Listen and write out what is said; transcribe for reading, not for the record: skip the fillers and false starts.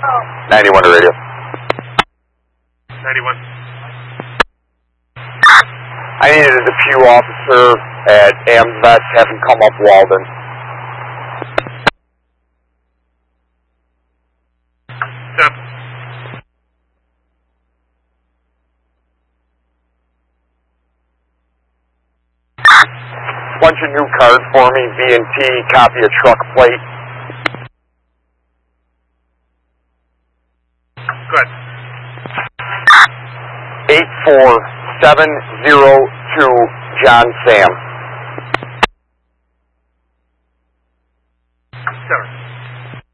91 to radio. 91. I needed a few officer at Amvest, have him come up Walden. Step. Punch a new card for me, V&T, copy a truck plate. Good. 84702, John Sam.